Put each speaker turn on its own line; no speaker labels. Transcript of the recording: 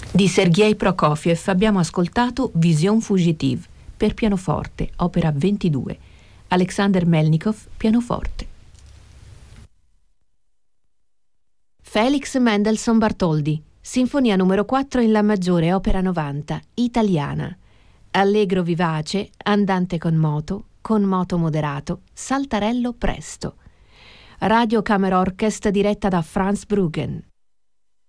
Di Sergei Prokofiev abbiamo ascoltato Vision Fugitive per pianoforte, opera 22. Alexander Melnikov, pianoforte. Felix Mendelssohn Bartholdy, Sinfonia numero 4 in La maggiore, opera 90, italiana. Allegro vivace, andante con moto moderato, saltarello presto. Radio Kammerorchest diretta da Franz Bruggen.